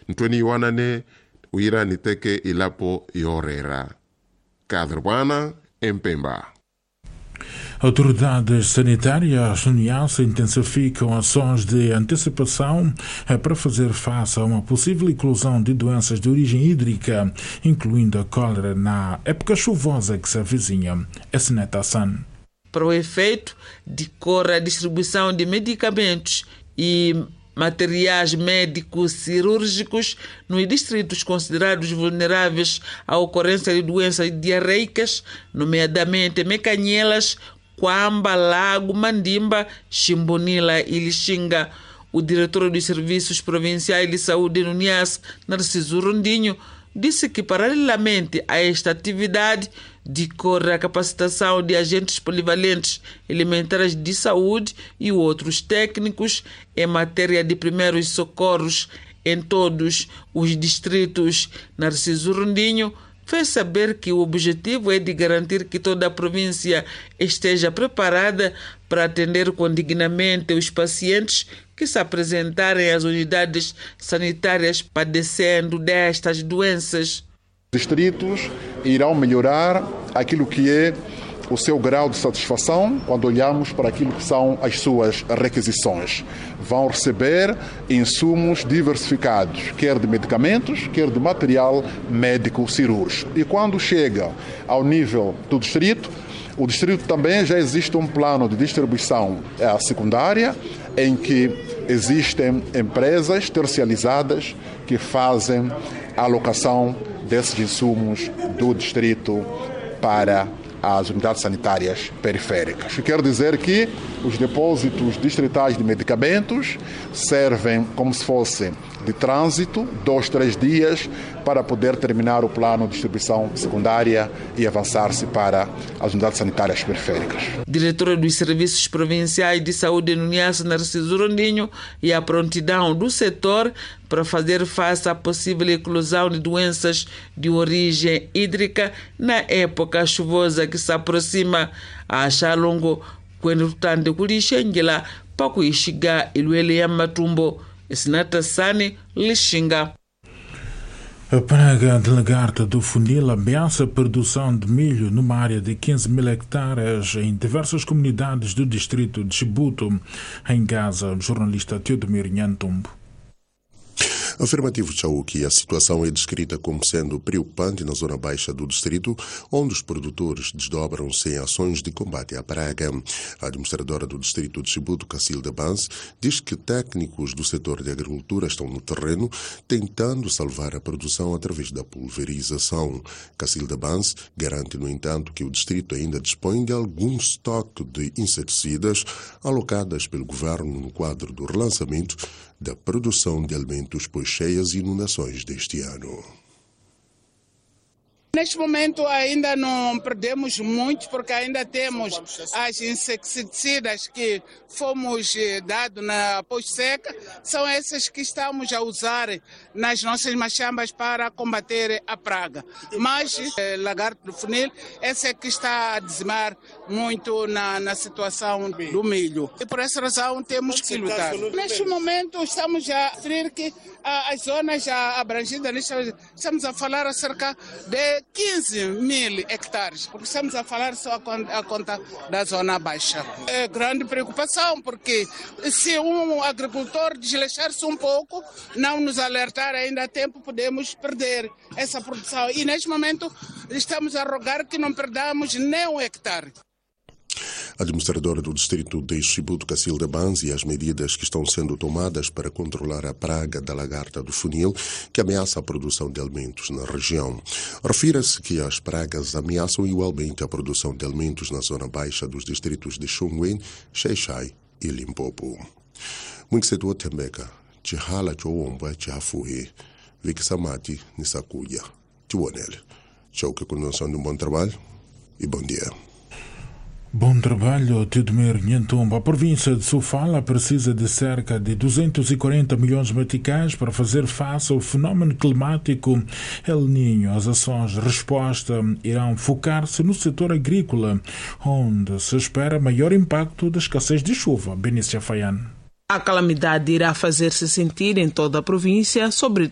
Ntoni wanane uira niteke ilapo yorera. Cadruana em Pemba. Autoridades sanitárias no Niassa intensificam ações de antecipação para fazer face a uma possível eclosão de doenças de origem hídrica, incluindo a cólera na época chuvosa que se avizinha. Esneta San. Para o efeito, decorre a distribuição de medicamentos e materiais médicos cirúrgicos nos distritos considerados vulneráveis à ocorrência de doenças diarreicas, nomeadamente Mecanhelas, Quamba, Lago, Mandimba, Chimbonila e Lixinga. O diretor dos Serviços Provinciais de Saúde no Niassa, Narciso Rondinho, disse que, paralelamente a esta atividade, decorre a capacitação de agentes polivalentes elementares de saúde e outros técnicos em matéria de primeiros socorros em todos os distritos. Narciso Rondinho fez saber que o objetivo é de garantir que toda a província esteja preparada para atender condignamente os pacientes que se apresentarem às unidades sanitárias padecendo destas doenças. Distritos irão melhorar aquilo que é o seu grau de satisfação quando olhamos para aquilo que são as suas requisições. Vão receber insumos diversificados, quer de medicamentos, quer de material médico cirúrgico. E quando chega ao nível do distrito, o distrito também já existe um plano de distribuição secundária em que existem empresas tercializadas que fazem a alocação desses insumos do distrito para as unidades sanitárias periféricas. Quer dizer que os depósitos distritais de medicamentos servem como se fosse de trânsito, 2-3 dias, para poder terminar o plano de distribuição secundária e avançar-se para as unidades sanitárias periféricas. Diretora dos Serviços Provinciais de Saúde no Niassa, Narciso Rondinho, e a prontidão do setor para fazer face à possível eclosão de doenças de origem hídrica na época chuvosa que se aproxima. A Xalongo, quando tanto kulixengela, para kuishiga ilwele ya matumbo. Esnata Sani, Lixinga. A praga de lagarta do funil ameaça a produção de milho numa área de 15 mil hectares em diversas comunidades do distrito de Chibuto, em Gaza. O jornalista Teodomir Nhantumbo. Afirmativo Chauki, a situação é descrita como sendo preocupante na zona baixa do distrito, onde os produtores desdobram-se em ações de combate à praga. A administradora do distrito de Chibuto, Cacilda Bans, diz que técnicos do setor de agricultura estão no terreno tentando salvar a produção através da pulverização. Cacilda Bans garante, no entanto, que o distrito ainda dispõe de algum estoque de inseticidas alocadas pelo governo no quadro do relançamento da produção de alimentos pós-cheias e inundações deste ano. Neste momento ainda não perdemos muito, porque ainda temos as inseticidas que fomos dados na pós-seca, são essas que estamos a usar nas nossas machambas para combater a praga. Mas lagarto do funil, essa é que está a dizimar muito na situação do milho. E por essa razão temos que lutar. Neste momento estamos a referir que as zonas já abrangidas, estamos a falar acerca de 15 mil hectares, porque estamos a falar só a conta da zona baixa. É grande preocupação, porque se um agricultor desleixar-se um pouco, não nos alertar ainda a tempo, podemos perder essa produção. E neste momento estamos a rogar que não perdamos nem um hectare. A administradora do distrito de Chibuto, Cacilda Bans, e as medidas que estão sendo tomadas para controlar a praga da lagarta do funil, que ameaça a produção de alimentos na região. Refira-se que as pragas ameaçam igualmente a produção de alimentos na zona baixa dos distritos de Xunguin, Xai-Xai e Limpopo. Muito cedo o Tembeca, Chihala Chowomba Chihafuhi, Viksamati Nisakuya, Chiwonel. Tchau, que continuação de um bom trabalho e bom dia. Bom trabalho, Teodomir Nhantumbo. A província de Sofala precisa de cerca de 240 milhões de meticais para fazer face ao fenómeno climático El Niño. As ações de resposta irão focar-se no setor agrícola, onde se espera maior impacto da escassez de chuva. Benícia Faian. A calamidade irá fazer-se sentir em toda a província, sobretudo